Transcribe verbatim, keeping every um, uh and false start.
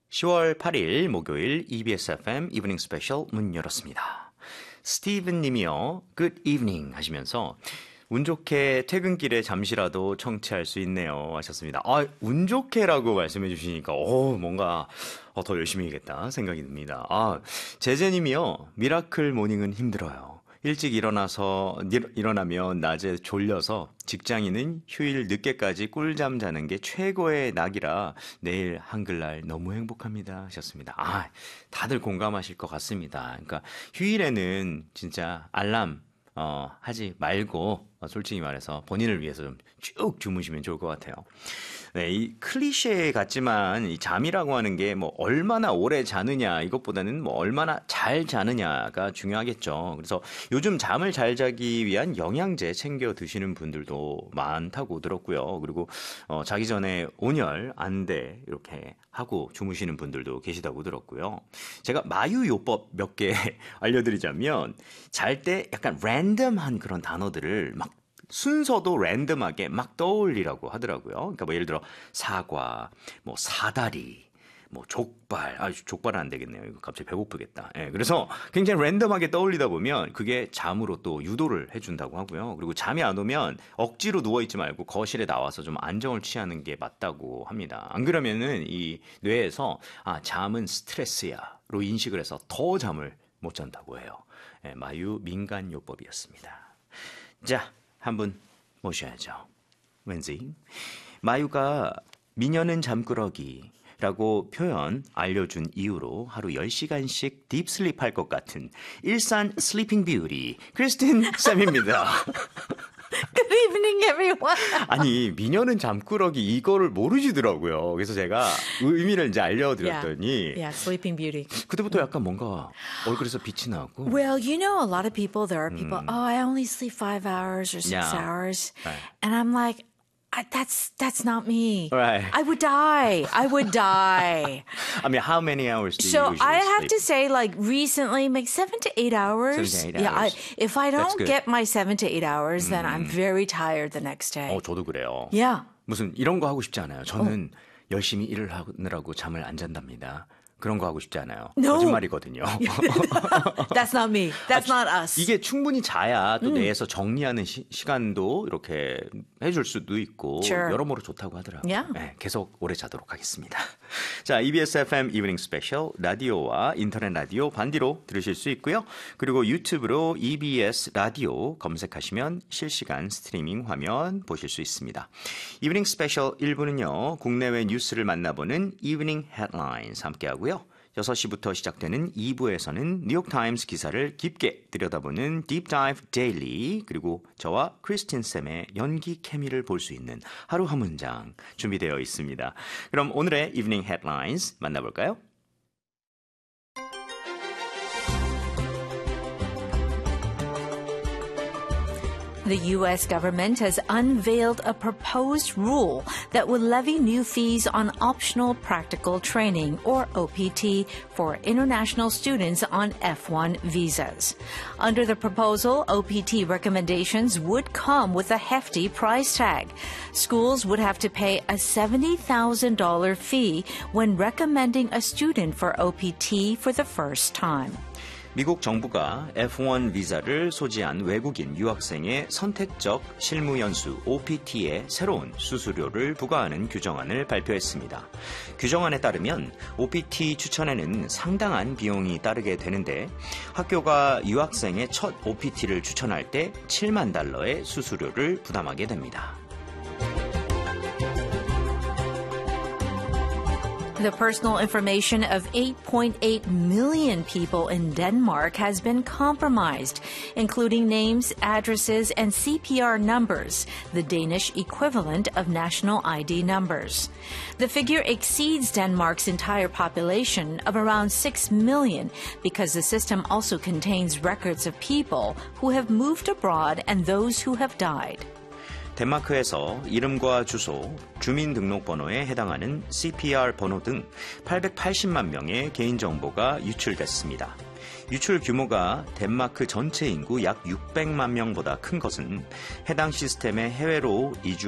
시월 팔일 목요일 이비에스 에프엠 이브닝 스페셜 문 열었습니다. 스티븐 님이요. Good evening 하시면서 운 좋게 퇴근길에 잠시라도 청취할 수 있네요 하셨습니다. 아, 운 좋게라고 말씀해 주시니까 오, 뭔가 어, 더 열심히 해야겠다 생각이 듭니다. 아, 제제님이요. 미라클 모닝은 힘들어요. 일찍 일어나서 일어나면 낮에 졸려서 직장인은 휴일 늦게까지 꿀잠 자는 게 최고의 낙이라 내일 한글날 너무 행복합니다 하셨습니다. 아, 다들 공감하실 것 같습니다. 그러니까 휴일에는 진짜 알람 어, 하지 말고 어, 솔직히 말해서 본인을 위해서 좀 쭉 주무시면 좋을 것 같아요. 네, 이 클리셰 같지만 이 잠이라고 하는 게 뭐 얼마나 오래 자느냐 이것보다는 뭐 얼마나 잘 자느냐가 중요하겠죠. 그래서 요즘 잠을 잘 자기 위한 영양제 챙겨 드시는 분들도 많다고 들었고요. 그리고 어, 자기 전에 온열, 안대 이렇게 하고 주무시는 분들도 계시다고 들었고요. 제가 마유요법 몇 개 알려드리자면 잘 때 약간 랜덤한 그런 단어들을 막 순서도 랜덤하게 막 떠올리라고 하더라고요. 그러니까 뭐 예를 들어 사과, 뭐 사다리, 뭐 족발. 아, 족발은 안 되겠네요. 이거 갑자기 배고프겠다. 예, 그래서 굉장히 랜덤하게 떠올리다 보면 그게 잠으로 또 유도를 해준다고 하고요. 그리고 잠이 안 오면 억지로 누워있지 말고 거실에 나와서 좀 안정을 취하는 게 맞다고 합니다. 안 그러면은 이 뇌에서 아, 잠은 스트레스야로 인식을 해서 더 잠을 못 잔다고 해요. 예, 마유 민간요법이었습니다. 자, 한 분 모셔야죠. 왠지 마유가 미녀는 잠꾸러기라고 표현 알려준 이후로 하루 열 시간씩 딥슬립 할 것 같은 일산 슬리핑 뷰티 크리스틴 쌤입니다. Good evening, everyone. 아니, 미녀는 잠꾸러기 이거를 모르시더라고요. 그래서 제가 의미를 이제 알려드렸더니 Yeah, yeah, Sleeping Beauty. 그때부터 약간 뭔가 얼굴에서 빛이 나고. Well, you know, a lot of people, there are people, oh, I only sleep five hours or six Yeah. hours. Right. And I'm like, I, that's that's not me. Right. I would die. I would die. I mean, how many hours do So you usually I have sleep? to say, like recently, like seven to eight hours. Seven to eight Yeah, I, hours. if I That's don't good. get my seven to eight hours, then I'm very tired the next day. 어, 저도 그래요. Yeah. 무슨 이런 거 하고 싶지 않아요. 저는 열심히 일을 하느라고 잠을 안 잔답니다. 그런 거 하고 싶지 않아요. No. 거짓말이거든요. That's not me. That's not us. 이게 충분히 자야 또 뇌에서 정리하는 시, 시간도 이렇게 해줄 수도 있고 Sure. 여러모로 좋다고 하더라고요. Yeah. 네, 계속 오래 자도록 하겠습니다. 자, 이비에스 에프엠 이브닝 스페셜 라디오와 인터넷 라디오 반디로 들으실 수 있고요. 그리고 유튜브로 이비에스 라디오 검색하시면 실시간 스트리밍 화면 보실 수 있습니다. 이브닝 스페셜 일 부는요. 국내외 뉴스를 만나보는 이브닝 헤드라인스 함께하고요. 여섯 시부터 시작되는 이 부에서는 뉴욕타임스 기사를 깊게 들여다보는 딥다이브 데일리 그리고 저와 크리스틴 쌤의 연기 케미를 볼 수 있는 하루 한 문장 준비되어 있습니다. 그럼 오늘의 이브닝 헤드라인스 만나볼까요? The U S government has unveiled a proposed rule that would levy new fees on optional practical training, or O P T, for international students on F one visas. Under the proposal, O P T recommendations would come with a hefty price tag. Schools would have to pay a seventy thousand dollars fee when recommending a student for O P T for the first time. 미국 정부가 에프 원 비자를 소지한 외국인 유학생의 선택적 실무 연수 오 피 티에 새로운 수수료를 부과하는 규정안을 발표했습니다. 규정안에 따르면 오 피 티 추천에는 상당한 비용이 따르게 되는데 학교가 유학생의 첫 오 피 티를 추천할 때 칠만 달러의 수수료를 부담하게 됩니다. The personal information of eight point eight million people in Denmark has been compromised, including names, addresses, and C P R numbers, the Danish equivalent of national I D numbers. The figure exceeds Denmark's entire population of around six million because the system also contains records of people who have moved abroad and those who have died. 덴마크에서 이름과 주소, 주민등록번호에 해당하는 씨 피 알 번호 등 팔백팔십만 명의 개인정보가 유출됐습니다. 유출 규모가 덴마크 전체 인구 약 육백만 명보다 큰 것은 해당 시스템의 해외로 이주